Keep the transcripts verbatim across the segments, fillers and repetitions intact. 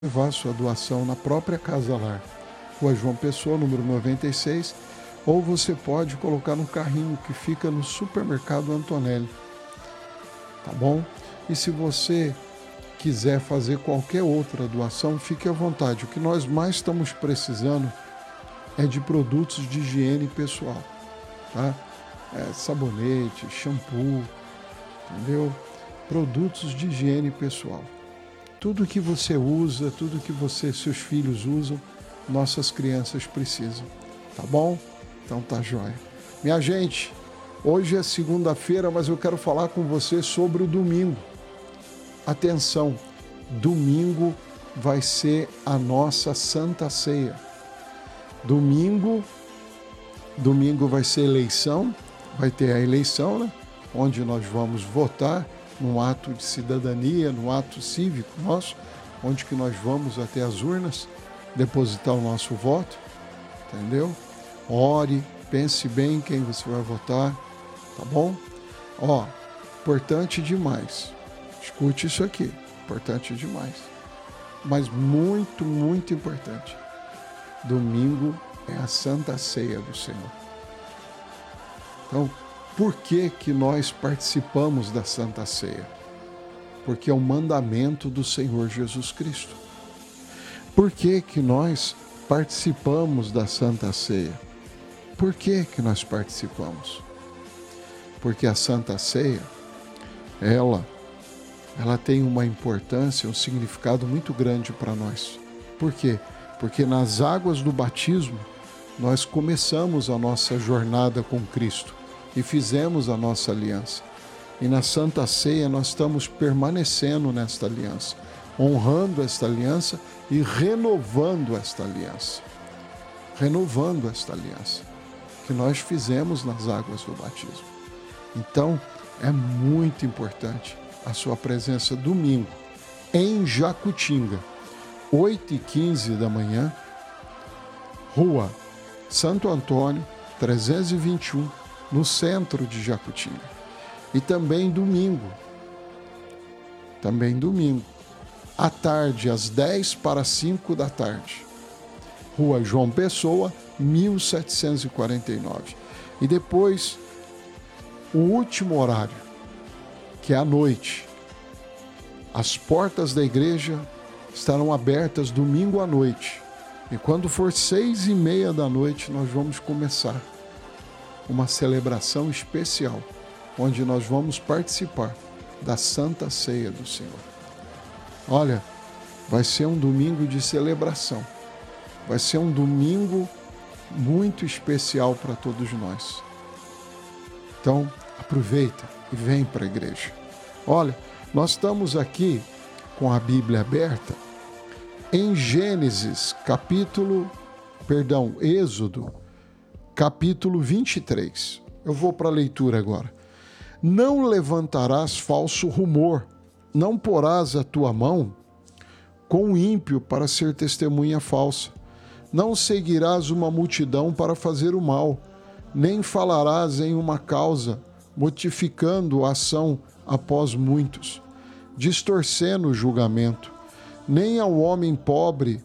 levar sua doação na própria Casa Lar, Rua João Pessoa, número noventa e seis, ou você pode colocar no carrinho que fica no Supermercado Antonelli, tá bom? E se você quiser fazer qualquer outra doação, fique à vontade. O que nós mais estamos precisando é de produtos de higiene pessoal, tá? É, sabonete, shampoo, entendeu? Produtos de higiene pessoal. Tudo que você usa, tudo que você, seus filhos usam, nossas crianças precisam, tá bom? Então tá jóia. Minha gente, hoje é segunda-feira, mas eu quero falar com você sobre o domingo. Atenção, domingo vai ser a nossa Santa Ceia. Domingo, domingo vai ser eleição, vai ter a eleição, né? Onde nós vamos votar num ato de cidadania, num ato cívico nosso, onde que nós vamos até as urnas depositar o nosso voto, entendeu? Ore, pense bem em quem você vai votar, tá bom? Ó, importante demais. Escute isso aqui, importante demais. Mas muito, muito importante. Domingo é a Santa Ceia do Senhor. Então, por que que nós participamos da Santa Ceia? Porque é um mandamento do Senhor Jesus Cristo. Por que que nós participamos da Santa Ceia? Por que que nós participamos? Porque a Santa Ceia, ela, ela tem uma importância, um significado muito grande para nós. Por quê? Porque nas águas do batismo, nós começamos a nossa jornada com Cristo e fizemos a nossa aliança. E na Santa Ceia nós estamos permanecendo nesta aliança, honrando esta aliança e renovando esta aliança. Renovando esta aliança que nós fizemos nas águas do batismo. Então, é muito importante a sua presença domingo em Jacutinga, oito e quinze da manhã, Rua Santo Antônio, trezentos e vinte e um, no centro de Jacutinga. E também domingo, também domingo, à tarde, às dez para cinco da tarde, Rua João Pessoa, mil setecentos e quarenta e nove. E depois, o último horário, que é à noite. As portas da igreja estarão abertas domingo à noite. E quando for seis e meia da noite, nós vamos começar uma celebração especial, onde nós vamos participar da Santa Ceia do Senhor. Olha, vai ser um domingo de celebração. Vai ser um domingo muito especial para todos nós. Então, aproveita e vem para a igreja. Olha, nós estamos aqui com a Bíblia aberta em Gênesis, capítulo, perdão, Êxodo, capítulo vinte e três. Eu vou para a leitura agora. Não levantarás falso rumor, não porás a tua mão com o ímpio para ser testemunha falsa. Não seguirás uma multidão para fazer o mal, nem falarás em uma causa, mortificando a ação após muitos, distorcendo o julgamento. Nem ao homem pobre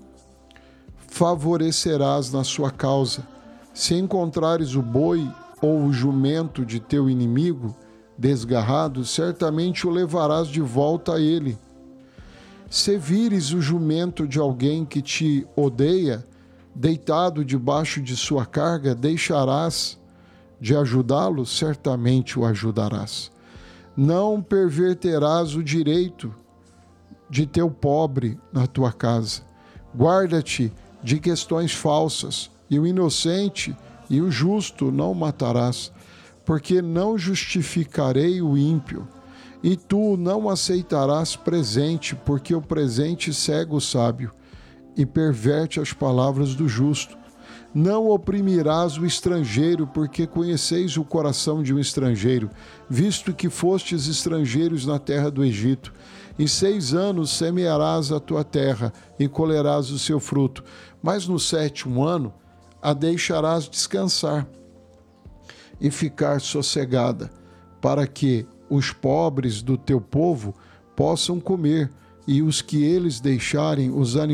favorecerás na sua causa. Se encontrares o boi ou o jumento de teu inimigo desgarrado, certamente o levarás de volta a ele. Se vires o jumento de alguém que te odeia, deitado debaixo de sua carga, deixarás de ajudá-lo? Certamente o ajudarás. Não perverterás o direito de teu pobre na tua casa. Guarda-te de questões falsas, e o inocente e o justo não matarás, porque não justificarei o ímpio, e tu não aceitarás presente, porque o presente cega o sábio e perverte as palavras do justo. Não oprimirás o estrangeiro, porque conheceis o coração de um estrangeiro, visto que fostes estrangeiros na terra do Egito. Em seis anos semearás a tua terra e colherás o seu fruto, mas no sétimo ano a deixarás descansar e ficar sossegada, para que os pobres do teu povo possam comer e os que eles deixarem, os animais